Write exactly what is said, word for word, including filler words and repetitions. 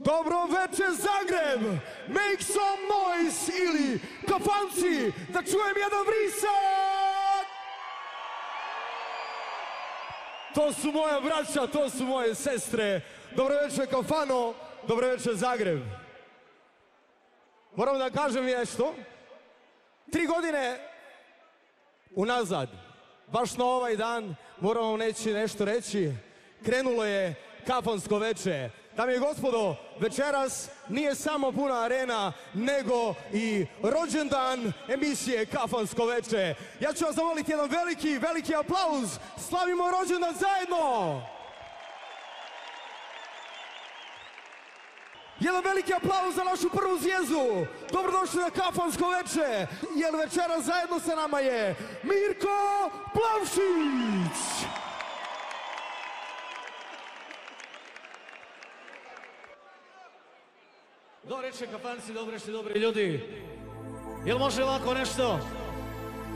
Dobro večer Zagreb, make some noise ili kafanci, da čujem jedan vrisak! To su moja braća, to su moje sestre. Dobro večer kafano, dobro večer Zagreb. Moram da kažem nešto. Tri godine unazad, baš na ovaj dan, moram vam neći nešto reći, krenulo je kafansko veče. Dame i gospodo, večeras nije samo puna arena, nego i rođendan emisije Kafansko veče. Ja ću vas zamoliti jedan veliki, veliki aplauz. Slavimo rođendan zajedno! Jedan veliki aplauz za našu prvu zvijezdu. Dobrodošli na Kafansko veče, jer večeras zajedno sa nama je Mirko Plavšić! Dobro reče kafanci, dobro reče dobri ljudi. Jel može ovako nešto?